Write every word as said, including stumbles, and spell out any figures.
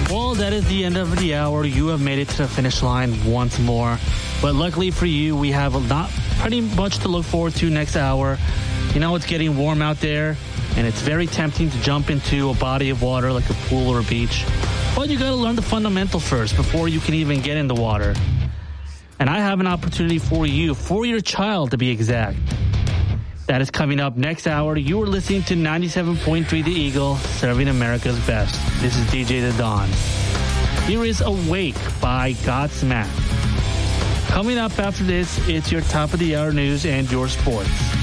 Well, that is the end of the hour. You have made it to the finish line once more. But luckily for you, we have not pretty much to look forward to next hour. You know, it's getting warm out there, and it's very tempting to jump into a body of water like a pool or a beach. But you got to learn the fundamental first before you can even get in the water. And I have an opportunity for you, for your child to be exact. That is coming up next hour. You are listening to ninety-seven point three The Eagle, serving America's best. This is D J The Don. Here is Awake by Godsmack. Coming up after this, it's your top of the hour news and your sports.